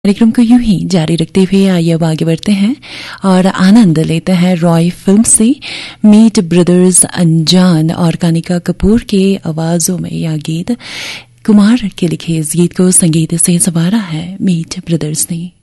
कार्यक्रम को यूं ही जारी रखते हुए आइए अब आगे बढ़ते हैं और आनंद लेते हैं रॉय फिल्म से मीट ब्रदर्स अनजान और कानिका कपूर के आवाजों में यह गीत कुमार के लिखे इस गीत को संगीत से संवारा है मीट ब्रदर्स ने।